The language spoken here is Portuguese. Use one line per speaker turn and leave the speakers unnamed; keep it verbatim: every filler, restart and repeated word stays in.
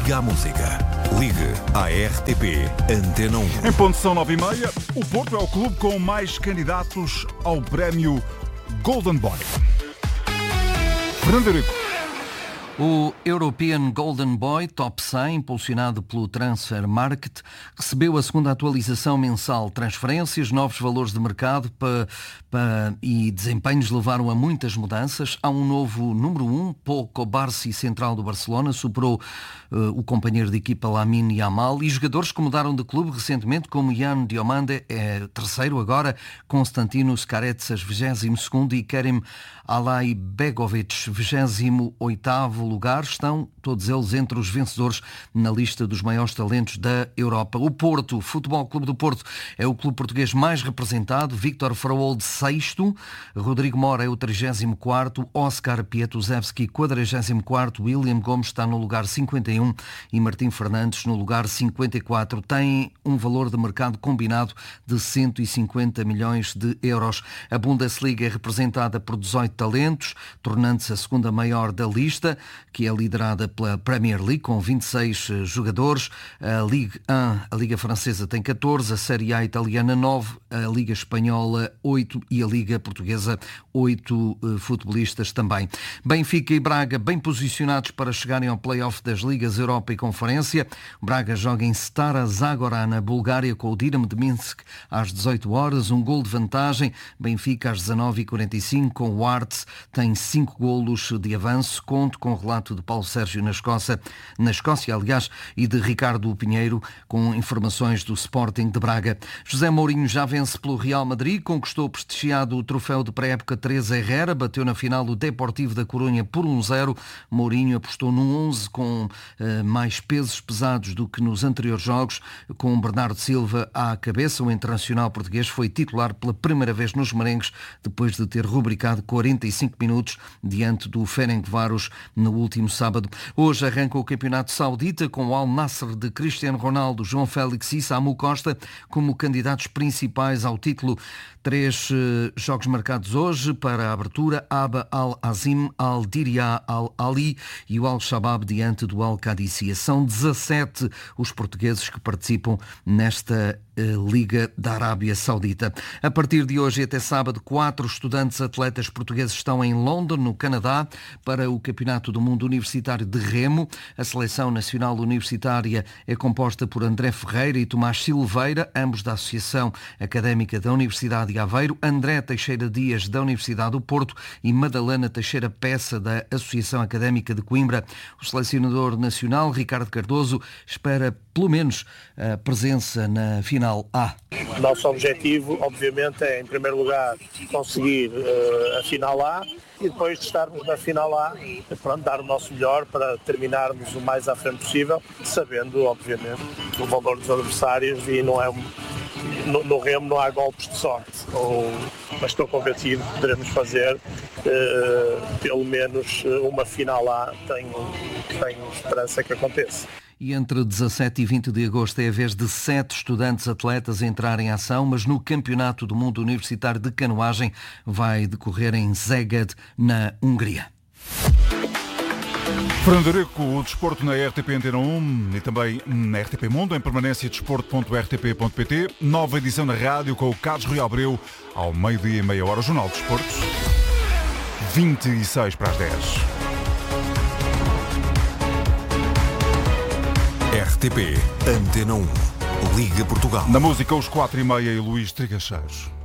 Liga à música. Ligue à R T P Antena um.
Em ponto são nove e meia, o Porto é o clube com mais candidatos ao prémio Golden Boy. Fernando Eurico.
O European Golden Boy Top cem, impulsionado pelo Transfer Market, recebeu a segunda atualização mensal. Transferências, novos valores de mercado pa, pa, e desempenhos levaram a muitas mudanças. Há um novo número um, Pau Cubarsí, central do Barcelona, superou uh, o companheiro de equipa Lamine Yamal, e jogadores que mudaram de clube recentemente, como Yan Diomande, é terceiro agora, Konstantinos Karetsas, vigésimo segundo, e Kerim Alaibegovic, vigésimo oitavo lugar. Estão todos eles entre os vencedores na lista dos maiores talentos da Europa. O Porto, Futebol Clube do Porto, é o clube português mais representado. Víctor Fraold, sexto. Rodrigo Mora é o trigésimo quarto. Oscar Pietuzewski, quadragésimo quarto. William Gomes está no lugar cinquenta e um e Martim Fernandes no lugar cinquenta e quatro. Tem um valor de mercado combinado de cento e cinquenta milhões de euros. A Bundesliga é representada por dezoito talentos, tornando-se a segunda maior da lista, que é liderada pela Premier League, com vinte e seis jogadores. A Ligue um, a Liga Francesa, tem catorze, a Série A italiana nove, a Liga Espanhola oito e a Liga Portuguesa oito uh, futebolistas também. Benfica e Braga bem posicionados para chegarem ao play-off das Ligas Europa e Conferência. Braga joga em Stara Zagora, na Bulgária, com o Dinamo de Minsk às dezoito horas, um gol de vantagem. Benfica às dezanove e quarenta e cinco, com o Arts, tem cinco golos de avanço. Conto com o relato de Paulo Sérgio na Escócia, na Escócia, aliás, e de Ricardo Pinheiro, com informações do Sporting de Braga. José Mourinho já vence pelo Real Madrid, conquistou prestigiado o troféu de pré-época três Herrera, bateu na final o Deportivo da Corunha por um zero. Mourinho apostou num onze com uh, mais pesos pesados do que nos anteriores jogos, com Bernardo Silva à cabeça. O internacional português foi titular pela primeira vez nos merengues, depois de ter rubricado quarenta e cinco minutos diante do Ferencváros no último sábado. Hoje arranca o campeonato saudita, com o Al Nassr de Cristiano Ronaldo, João Félix e Samu Costa como candidatos principais ao título. Três uh, jogos marcados hoje para a abertura: Aba Al-Azim, Al-Diriyah Al-Ali e o Al-Shabaab diante do Al-Qadisiyah. São dezassete os portugueses que participam nesta uh, Liga da Arábia Saudita. A partir de hoje e até sábado, quatro estudantes atletas portugueses estão em London, no Canadá, para o Campeonato do Mundo Universitário de Remo. A seleção nacional universitária é composta por André Ferreira e Tomás Silveira, ambos da Associação Académica da Universidade de Aveiro, André Teixeira Dias, da Universidade do Porto, e Madalena Teixeira Peça, da Associação Académica de Coimbra. O selecionador nacional, Ricardo Cardoso, espera pelo menos a presença na final A.
O nosso objetivo, obviamente, é, em primeiro lugar, conseguir uh, a final A, e depois de estarmos na final A, pronto, dar o nosso melhor para terminarmos o mais à frente possível, sabendo, obviamente, o valor dos adversários, e não é um, no, no Remo não há golpes de sorte, ou, mas estou convencido que poderemos fazer uh, pelo menos uma final A. Tenho, tenho esperança que aconteça.
E entre dezassete e vinte de agosto é a vez de sete estudantes atletas entrarem em ação, mas no Campeonato do Mundo Universitário de Canoagem vai decorrer em Szeged, na Hungria.
Fernando Eurico, o desporto na R T P Antena um e também na R T P Mundo, em permanência desporto ponto r t p ponto p t. Nova edição na rádio com o Carlos Rui Abreu, ao meio-dia e meia hora. O Jornal de Desportos, vinte e seis para as dez.
R T P Antena um. Liga Portugal.
Na música, os quatro e meia e Luís Trigacheiros.